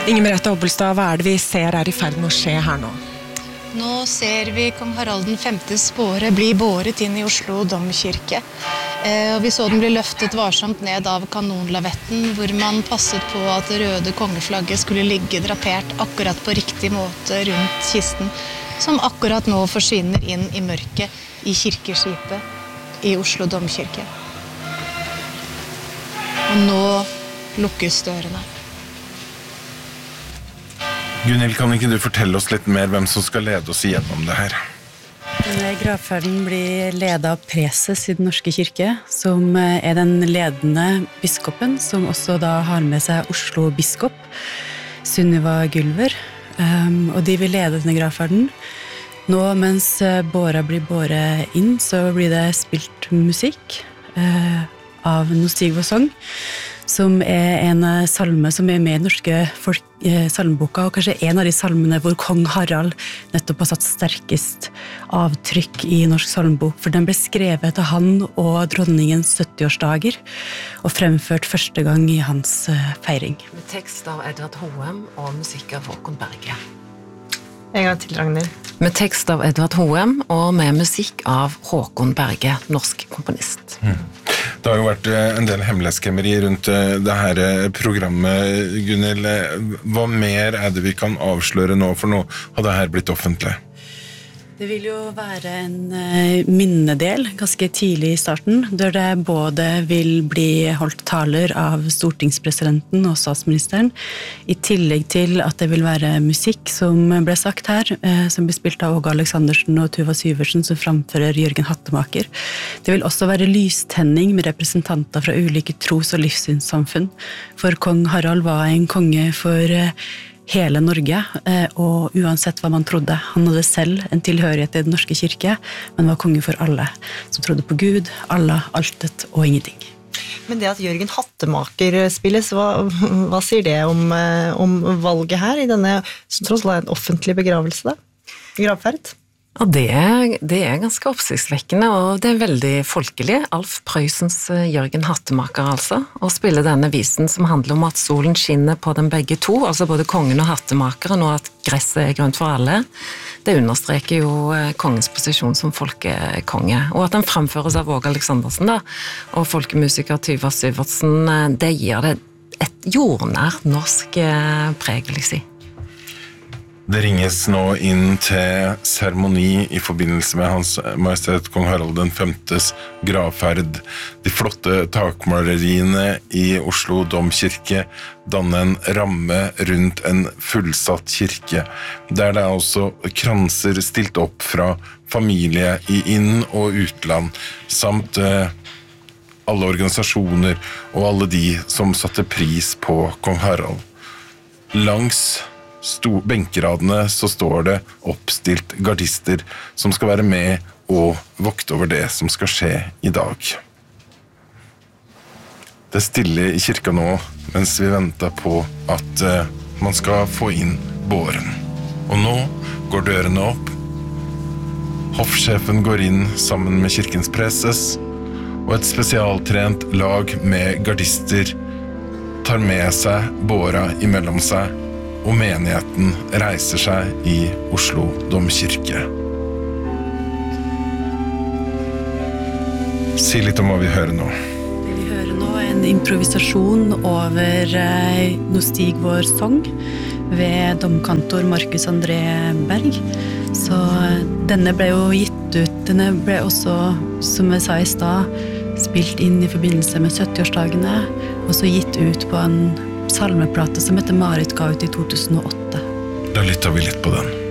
Inger Merete Hobbelstad, hva det vi ser I ferd med å skje her nå? Nå ser vi kong Harald Vs båre bli båret inn I Oslo domkirke. Og vi så den bli løftet varsomt ned av kanonlavetten, hvor man passet på at det røde kongeflagget skulle ligge drapert akkurat på riktig måte rundt kisten, som akkurat nå forsvinner inn I mørket I kirkeskipet I Oslo domkirke. Og nå lukkes dørene. Gunhild, kan ikke du fortelle oss litt mer hvem som skal lede oss igjennom det her? Denne gravferden blir ledet av preses I den norske kirke, som den ledende biskopen, som også da har med seg Oslo biskop, Sunniva Gylver, og de vil lede denne gravferden. Nå, mens båra blir båret inn, så blir det spilt musikk av Nostig og Song, som en salme som med I den norske salmeboka, og kanskje en av de salmene hvor kong Harald nettopp har satt sterkest avtrykk I norsk salmebok, for den ble skrevet av han og dronningens 70-årsdager, og fremført første gang I hans feiring. Med tekst av Edvard Hoem og musikk av Håkon Berge. En gang til, Ragnhild. Med tekst av Edvard Hoem og med musikk av Håkon Berge, norsk komponist. Det har jo vært en del hemmelighetskremmeri rundt det her programmet, Gunhild. Hva mer det vi kan avsløre nå, for nå har det her blitt offentlig? Det vil jo være en minnedel ganske tidlig I starten, der det både vil bli holdt taler av stortingspresidenten og statsministeren, I tillegg til at det vil være musikk som ble sagt her, som blir spilt av Åge Aleksandersen og Tuva Syversen, som framfører Jørgen Hattemaker. Det vil også være lystenning med representanter fra ulike tros- og livssynssamfunn, for kong Harald var en konge for hele Norge, og uansett hva man trodde. Han hadde selv en tilhørighet I den norske kirke, men var konge for alle, som trodde på Gud, Allah, altet og ingenting. Men det at Jørgen Hattemaker spilles, hva sier det om valget her, I denne, som tross alt en offentlig begravelse da? Gravferd? Ja, det ganske oppsiktsvekkende, og det veldig folkelig. Alf Prøysens Jørgen Hattemaker, altså, og spille denne visen som handler om at solen skinner på dem begge to, altså både kongen og hattemakeren, og at gresset grønt for alle. Det understreker jo kongens posisjon som folkekonge, og at den framføres av Åge Aleksandersen, da, og folkemusiker Tuva Syversen, det gir det et jordnært norsk preg, vil jeg si. Det ringes nå inn til seremoni I forbindelse med Hans Majestet Kong Harald Vs gravferd. De flotte takmaleriene I Oslo domkirke danner en ramme rundt en fullsatt kirke, der det også kranser stilt opp fra familie I inn- og utland, samt alle organisasjoner og alle de som satte pris på Kong Harald. Langs benkeradene så står det oppstilt gardister som skal være med og vokte over det som skal skje I dag. Det stille I kirka nå mens vi venter på at man skal få inn båren. Og nå går dørene opp. Hoffsjefen går inn sammen med kirkens preses, og et spesialtrent lag med gardister tar med seg båra imellom seg, og menigheten reiser seg I Oslo domkirke. Si litt om hva vi hører nå. Vi hører nå en improvisasjon over Nostig vår Song ved domkantor Markus André Berg. Så denne ble jo gitt ut, denne ble også, som jeg sa I sted, spilt inn I forbindelse med 70-årsdagene, og så gitt ut på en salmeplate som heter Marit ga ut I 2008. Da lytter vi litt på den.